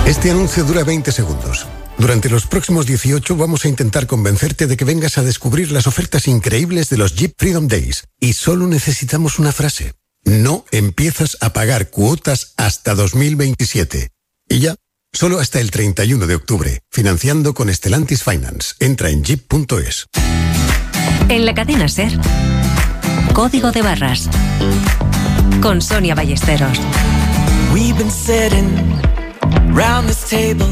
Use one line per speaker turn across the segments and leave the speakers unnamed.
Este anuncio dura 20 segundos. Durante los próximos 18 vamos a intentar convencerte de que vengas a descubrir las ofertas increíbles de los Jeep Freedom Days. Y solo necesitamos una frase. No empiezas a pagar cuotas hasta 2027. Y ya, solo hasta el 31 de octubre. Financiando con Stellantis Finance. Entra en jeep.es.
En la cadena SER, Código de Barras, con Sonia Ballesteros.
We've been sitting round this table,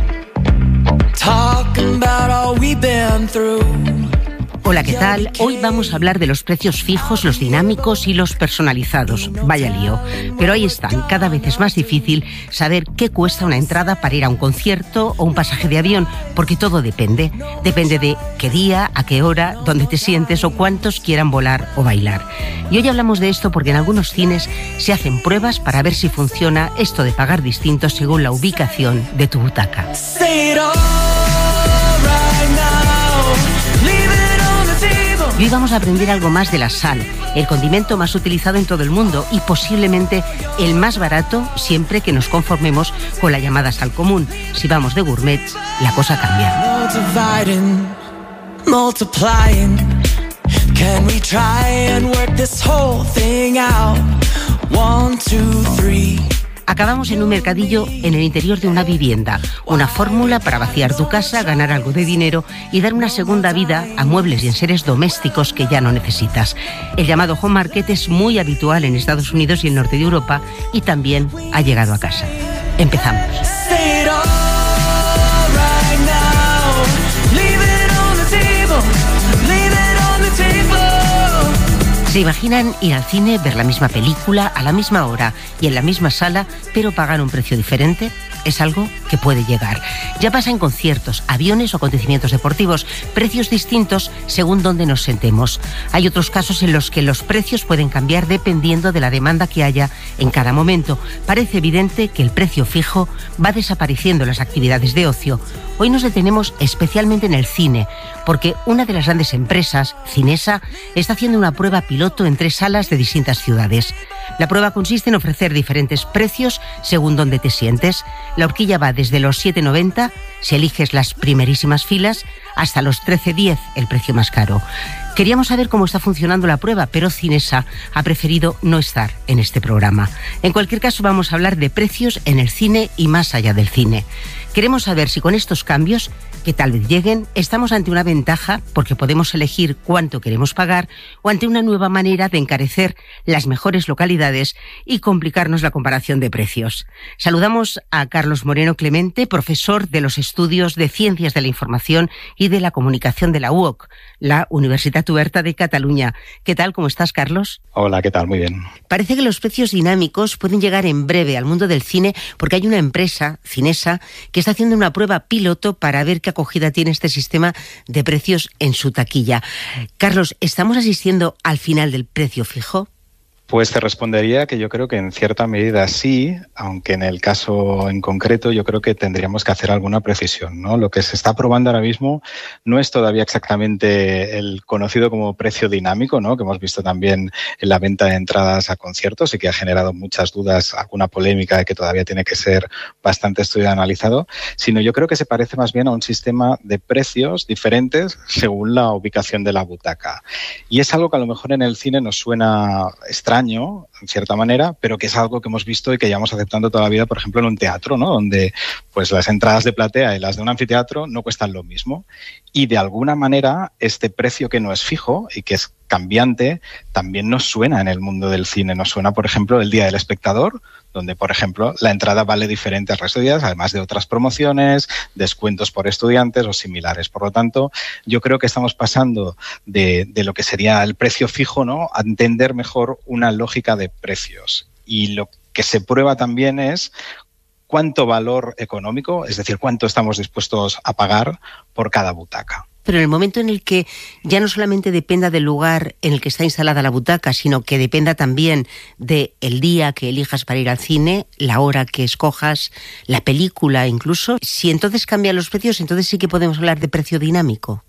talking about all we've been through.
Hola, ¿qué tal? Hoy vamos a hablar de los precios fijos, los dinámicos y los personalizados. Vaya lío. Pero ahí están. Cada vez es más difícil saber qué cuesta una entrada para ir a un concierto o un pasaje de avión, porque todo depende. Depende de qué día, a qué hora, dónde te sientes o cuántos quieran volar o bailar. Y hoy hablamos de esto porque en algunos cines se hacen pruebas para ver si funciona esto de pagar distinto según la ubicación de tu butaca. Y hoy vamos a aprender algo más de la sal, el condimento más utilizado en todo el mundo y posiblemente el más barato siempre que nos conformemos con la llamada sal común. Si vamos de gourmet, la cosa cambia. Acabamos en un mercadillo en el interior de una vivienda, una fórmula para vaciar tu casa, ganar algo de dinero y dar una segunda vida a muebles y enseres domésticos que ya no necesitas. El llamado home market es muy habitual en Estados Unidos y el norte de Europa y también ha llegado a casa. Empezamos. ¿Se imaginan ir al cine, ver la misma película, a la misma hora y en la misma sala, pero pagar un precio diferente? Es algo que puede llegar. Ya pasa en conciertos, aviones o acontecimientos deportivos, precios distintos según dónde nos sentemos. Hay otros casos en los que los precios pueden cambiar dependiendo de la demanda que haya en cada momento. Parece evidente que el precio fijo va desapareciendo en las actividades de ocio. Hoy nos detenemos especialmente en el cine, porque una de las grandes empresas, Cinesa, está haciendo una prueba piloto en 3 salas de distintas ciudades. La prueba consiste en ofrecer diferentes precios según dónde te sientes. La horquilla va desde los 7,90 si eliges las primerísimas filas hasta los 13,10, el precio más caro. Queríamos saber cómo está funcionando la prueba, pero Cinesa ha preferido no estar en este programa. En cualquier caso, vamos a hablar de precios en el cine y más allá del cine. Queremos saber si con estos cambios, que tal vez lleguen, estamos ante una ventaja porque podemos elegir cuánto queremos pagar o ante una nueva manera de encarecer las mejores localidades y complicarnos la comparación de precios. Saludamos a Carlos Moreno Clemente, profesor de los estudios de Ciencias de la Información y de la Comunicación de la UOC, la Universitat Oberta de Cataluña. ¿Qué tal? ¿Cómo estás, Carlos?
Hola, ¿qué tal? Muy bien.
Parece que los precios dinámicos pueden llegar en breve al mundo del cine porque hay una empresa, Cinesa, que está haciendo una prueba piloto para ver qué acogida tiene este sistema de precios en su taquilla. Carlos, ¿estamos asistiendo al final del precio fijo?
Pues te respondería que yo creo que en cierta medida sí, aunque en el caso en concreto yo creo que tendríamos que hacer alguna precisión, ¿no? Lo que se está probando ahora mismo no es todavía exactamente el conocido como precio dinámico, ¿no? Que hemos visto también en la venta de entradas a conciertos y que ha generado muchas dudas, alguna polémica que todavía tiene que ser bastante estudiado y analizado, sino yo creo que se parece más bien a un sistema de precios diferentes según la ubicación de la butaca. Y es algo que a lo mejor en el cine nos suena extraño, en cierta manera, pero que es algo que hemos visto y que llevamos aceptando toda la vida, por ejemplo, en un teatro, ¿no? Donde pues las entradas de platea y las de un anfiteatro no cuestan lo mismo. Y de alguna manera este precio que no es fijo y que es cambiante también nos suena en el mundo del cine. Nos suena, por ejemplo, el Día del Espectador, donde, por ejemplo, la entrada vale diferente al resto de días, además de otras promociones, descuentos por estudiantes o similares. Por lo tanto, yo creo que estamos pasando de lo que sería el precio fijo, ¿no?, a entender mejor una lógica de precios. Y lo que se prueba también es cuánto valor económico, es decir, cuánto estamos dispuestos a pagar por cada butaca.
Pero en el momento en el que ya no solamente dependa del lugar en el que está instalada la butaca, sino que dependa también del día que elijas para ir al cine, la hora que escojas, la película incluso, si entonces cambian los precios, entonces sí que podemos hablar de precio dinámico.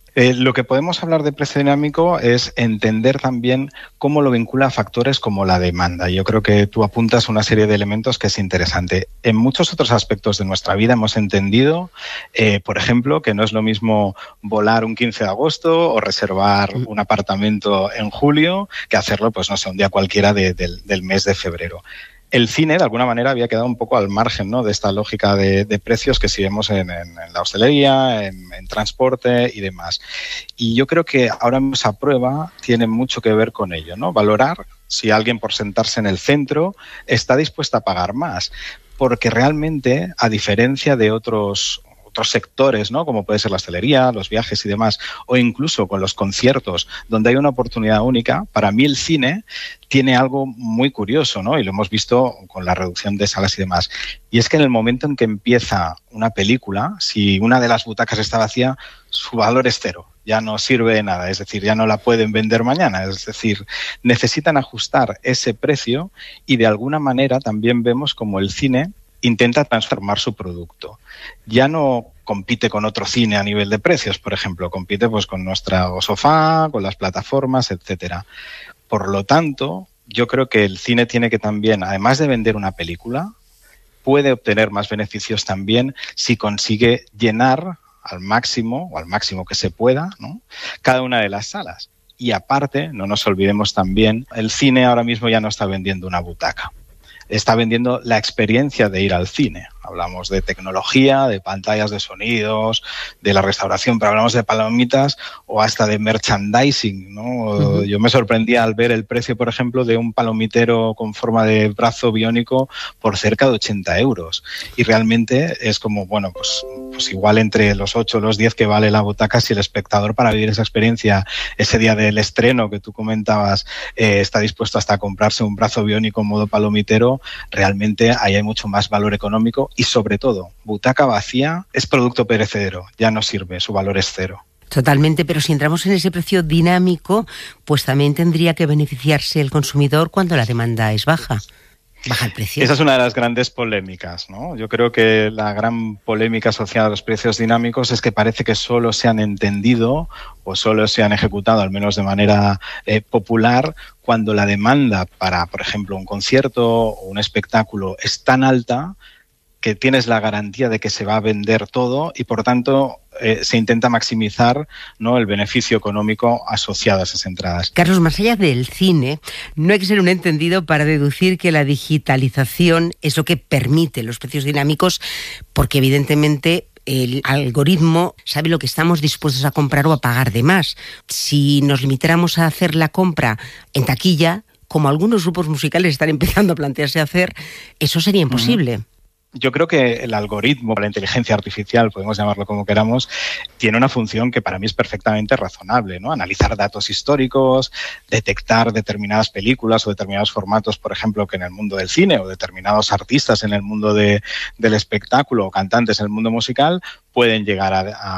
Lo que podemos hablar de precio dinámico es entender también cómo lo vincula a factores como la demanda. Yo creo que tú apuntas una serie de elementos que es interesante. En muchos otros aspectos de nuestra vida hemos entendido, por ejemplo, que no es lo mismo volar un 15 de agosto o reservar un apartamento en julio que hacerlo, pues no sé, un día cualquiera del mes de febrero. El cine, de alguna manera, había quedado un poco al margen, ¿no?, de esta lógica de precios que sí vemos en la hostelería, en transporte y demás. Y yo creo que ahora mismo esa prueba tiene mucho que ver con ello, ¿no? Valorar si alguien, por sentarse en el centro, está dispuesto a pagar más. Porque realmente, a diferencia de otros sectores, ¿no?, como puede ser la hostelería, los viajes y demás, o incluso con los conciertos, donde hay una oportunidad única, para mí el cine tiene algo muy curioso, ¿no?, y lo hemos visto con la reducción de salas y demás. Y es que en el momento en que empieza una película, si una de las butacas está vacía, su valor es cero. Ya no sirve de nada, es decir, ya no la pueden vender mañana. Es decir, necesitan ajustar ese precio y de alguna manera también vemos como el cine intenta transformar su producto. Ya no compite con otro cine a nivel de precios, por ejemplo, compite pues con nuestro sofá, con las plataformas, etcétera. Por lo tanto, yo creo que el cine tiene que también, además de vender una película, puede obtener más beneficios también si consigue llenar al máximo, o al máximo que se pueda, ¿no?, cada una de las salas. Y aparte, no nos olvidemos también, el cine ahora mismo ya no está vendiendo una butaca. Está vendiendo la experiencia de ir al cine. Hablamos de tecnología, de pantallas de sonidos, de la restauración, pero hablamos de palomitas o hasta de merchandising, ¿no? Uh-huh. Yo me sorprendía al ver el precio, por ejemplo, de un palomitero con forma de brazo biónico por cerca de 80 euros. Y realmente es como, bueno, pues igual entre los 8 o los 10 que vale la butaca, si el espectador para vivir esa experiencia ese día del estreno que tú comentabas está dispuesto hasta a comprarse un brazo biónico en modo palomitero, realmente ahí hay mucho más valor económico. Y sobre todo, butaca vacía es producto perecedero, ya no sirve, su valor es cero.
Totalmente, pero si entramos en ese precio dinámico, pues también tendría que beneficiarse el consumidor cuando la demanda es baja. Baja el precio.
Esa es una de las grandes polémicas, ¿no? Yo creo que la gran polémica asociada a los precios dinámicos es que parece que solo se han entendido o solo se han ejecutado, al menos de manera popular, cuando la demanda para, por ejemplo, un concierto o un espectáculo es tan alta que tienes la garantía de que se va a vender todo y, por tanto, se intenta maximizar, ¿no?, el beneficio económico asociado a esas entradas.
Carlos, más allá del cine, no hay que ser un entendido para deducir que la digitalización es lo que permite los precios dinámicos, porque evidentemente el algoritmo sabe lo que estamos dispuestos a comprar o a pagar de más. Si nos limitáramos a hacer la compra en taquilla, como algunos grupos musicales están empezando a plantearse hacer, eso sería imposible. Uh-huh.
Yo creo que el algoritmo, la inteligencia artificial, podemos llamarlo como queramos, tiene una función que para mí es perfectamente razonable, ¿no? Analizar datos históricos, detectar determinadas películas o determinados formatos, por ejemplo, que en el mundo del cine, o determinados artistas en el mundo del espectáculo o cantantes en el mundo musical pueden llegar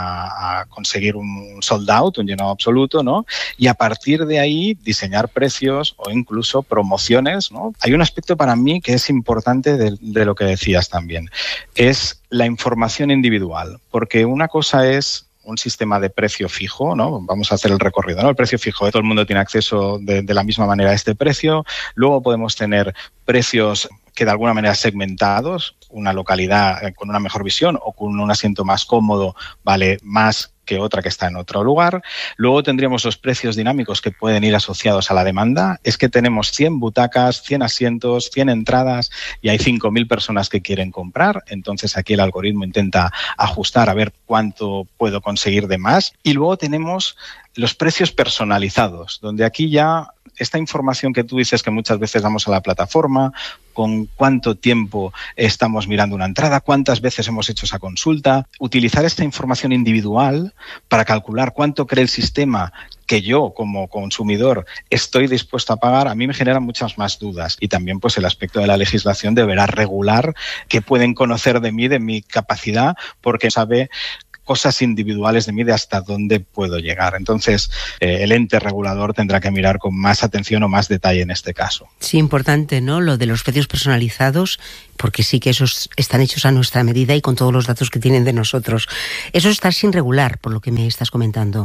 a conseguir un sold out, un llenado absoluto, ¿no? Y a partir de ahí diseñar precios o incluso promociones, ¿no? Hay un aspecto para mí que es importante de lo que decías también, es la información individual, porque una cosa es un sistema de precio fijo, ¿no? Vamos a hacer el recorrido, ¿no? El precio fijo, todo el mundo tiene acceso de la misma manera a este precio. Luego podemos tener precios que de alguna manera segmentados, una localidad con una mejor visión o con un asiento más cómodo vale más que otra que está en otro lugar. Luego tendríamos los precios dinámicos que pueden ir asociados a la demanda. Es que tenemos 100 butacas, 100 asientos, 100 entradas y hay 5.000 personas que quieren comprar. Entonces aquí el algoritmo intenta ajustar a ver cuánto puedo conseguir de más. Y luego tenemos los precios personalizados, donde aquí ya esta información que tú dices que muchas veces damos a la plataforma, con cuánto tiempo estamos mirando una entrada, cuántas veces hemos hecho esa consulta, utilizar esta información individual para calcular cuánto cree el sistema que yo como consumidor estoy dispuesto a pagar, a mí me genera muchas más dudas. Y también pues el aspecto de la legislación deberá regular qué pueden conocer de mí, de mi capacidad, porque sabe cosas individuales de mí de hasta dónde puedo llegar. Entonces, el ente regulador tendrá que mirar con más atención o más detalle en este caso.
Sí, importante, ¿no?, lo de los precios personalizados, porque sí que esos están hechos a nuestra medida y con todos los datos que tienen de nosotros. Eso está sin regular, por lo que me estás comentando.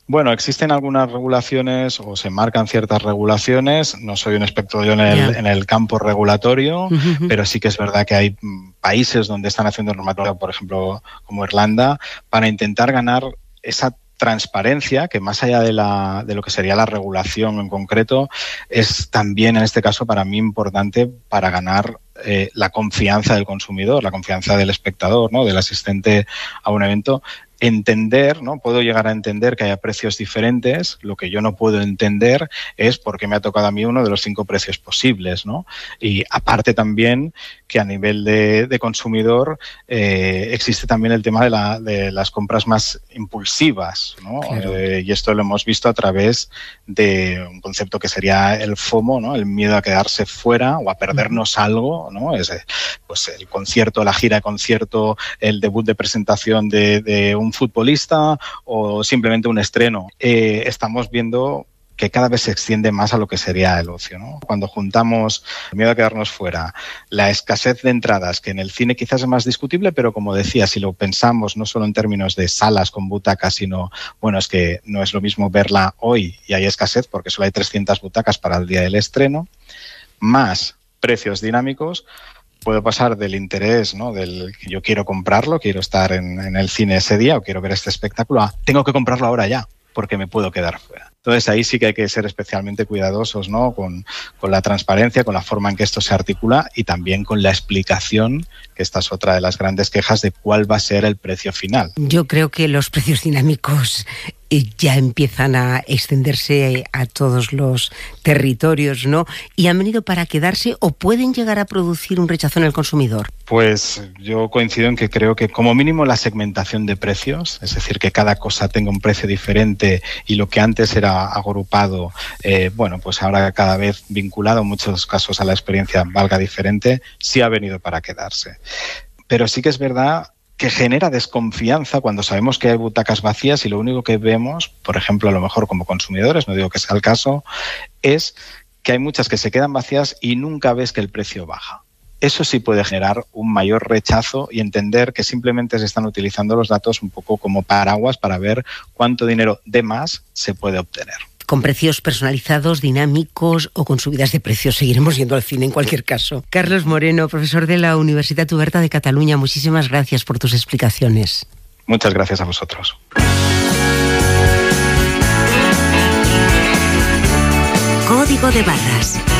Bueno, existen algunas regulaciones o se marcan ciertas regulaciones. No soy un experto yo en el campo regulatorio, pero sí que es verdad que hay países donde están haciendo normativa, por ejemplo, como Irlanda, para intentar ganar esa transparencia, que más allá de lo que sería la regulación en concreto, es también en este caso para mí importante para ganar la confianza del consumidor, la confianza del espectador, ¿no? Del asistente a un evento. Entender, ¿no? Puedo llegar a entender que haya precios diferentes. Lo que yo no puedo entender es por qué me ha tocado a mí uno de los 5 precios posibles, ¿no? Y aparte también que a nivel de consumidor existe también el tema de las compras más impulsivas, ¿no? Claro. Y esto lo hemos visto a través de un concepto que sería el FOMO, ¿no? El miedo a quedarse fuera o a perdernos algo, ¿no? Pues el concierto, la gira de concierto, el debut de presentación de un futbolista o simplemente un estreno. Estamos viendo que cada vez se extiende más a lo que sería el ocio, ¿no? Cuando juntamos el miedo a quedarnos fuera, la escasez de entradas, que en el cine quizás es más discutible, pero como decía, si lo pensamos no solo en términos de salas con butacas, sino, bueno, es que no es lo mismo verla hoy y hay escasez porque solo hay 300 butacas para el día del estreno, más precios dinámicos, puedo pasar del interés, ¿no? Del que yo quiero comprarlo, quiero estar en el cine ese día o quiero ver este espectáculo, a tengo que comprarlo ahora ya porque me puedo quedar fuera. Entonces ahí sí que hay que ser especialmente cuidadosos, ¿no? Con la transparencia, con la forma en que esto se articula y también con la explicación, que esta es otra de las grandes quejas de cuál va a ser el precio final.
Yo creo que los precios dinámicos ya empiezan a extenderse a todos los territorios, ¿no? ¿Y han venido para quedarse o pueden llegar a producir un rechazo en el consumidor?
Pues yo coincido en que creo que como mínimo la segmentación de precios, es decir, que cada cosa tenga un precio diferente y lo que antes era agrupado, bueno, pues ahora cada vez vinculado en muchos casos a la experiencia valga diferente, sí ha venido para quedarse. Pero sí que es verdad que genera desconfianza cuando sabemos que hay butacas vacías y lo único que vemos, por ejemplo, a lo mejor como consumidores, no digo que sea el caso, es que hay muchas que se quedan vacías y nunca ves que el precio baja. Eso sí puede generar un mayor rechazo y entender que simplemente se están utilizando los datos un poco como paraguas para ver cuánto dinero de más se puede obtener.
Con precios personalizados, dinámicos o con subidas de precios. Seguiremos yendo al cine en cualquier caso. Carlos Moreno, profesor de la Universitat Oberta de Cataluña, muchísimas gracias por tus explicaciones.
Muchas gracias a vosotros.
Código de Barras.